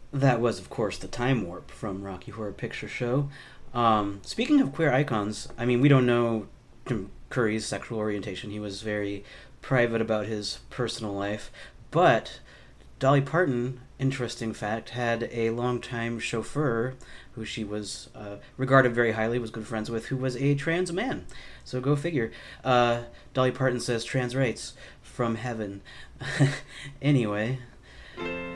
That was, of course, the Time Warp from Rocky Horror Picture Show. Speaking of queer icons, I mean, we don't know Tim Curry's sexual orientation. He was very private about his personal life. But Dolly Parton, interesting fact, had a longtime chauffeur who she was regarded very highly, was good friends with, who was a trans man. So go figure. Dolly Parton says trans rights from heaven. Anyway,